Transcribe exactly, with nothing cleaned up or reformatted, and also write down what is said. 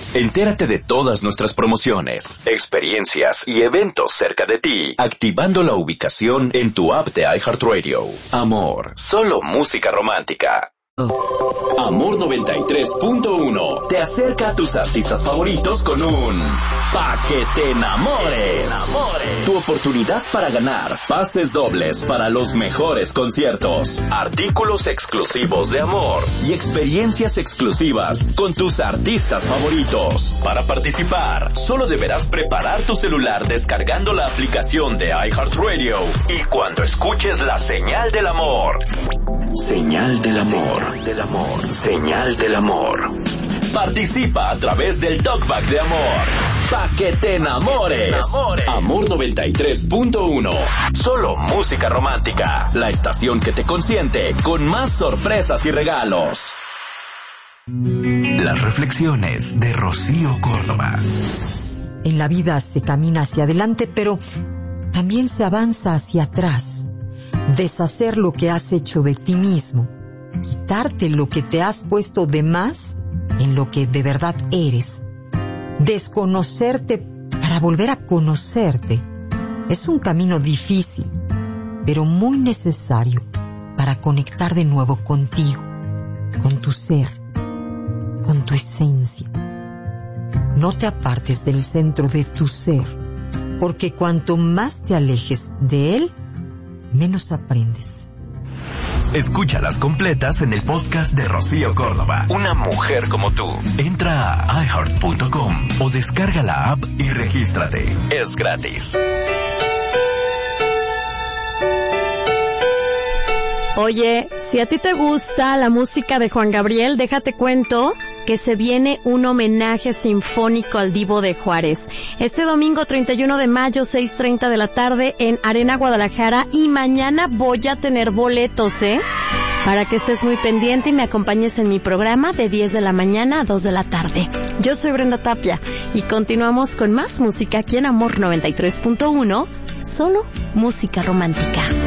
Entérate de todas nuestras promociones, experiencias y eventos cerca de ti, activando la ubicación en tu app de iHeartRadio. Amor, solo música romántica. Amor noventa y tres punto uno te acerca a tus artistas favoritos con un Pa' que te enamores. Tu oportunidad para ganar pases dobles para los mejores conciertos, artículos exclusivos de Amor y experiencias exclusivas con tus artistas favoritos. Para participar, solo deberás preparar tu celular descargando la aplicación de iHeartRadio y cuando escuches la señal del amor. Señal del amor. Señal del amor. Señal del amor. Participa a través del talkback de Amor. Pa' que te enamores. Amor noventa y tres punto uno. Solo música romántica. La estación que te consiente con más sorpresas y regalos. Las reflexiones de Rocío Córdoba. En la vida se camina hacia adelante, pero también se avanza hacia atrás. Deshacer lo que has hecho de ti mismo, quitarte lo que te has puesto de más en lo que de verdad eres, desconocerte para volver a conocerte. Es un camino difícil, pero muy necesario para conectar de nuevo contigo, con tu ser, con tu esencia. No te apartes del centro de tu ser, porque cuanto más te alejes de él, menos aprendes. Escúchalas completas en el podcast de Rocío Córdoba. Una mujer como tú. Entra a i heart punto com o descarga la app y regístrate. Es gratis. Oye, si a ti te gusta la música de Juan Gabriel, déjate cuento que se viene un homenaje sinfónico al Divo de Juárez. Este domingo treinta y uno de mayo, seis treinta de la tarde en Arena Guadalajara, y mañana voy a tener boletos, ¿eh? Para que estés muy pendiente y me acompañes en mi programa de diez de la mañana a dos de la tarde. Yo soy Brenda Tapia y continuamos con más música aquí en Amor noventa y tres punto uno, solo música romántica.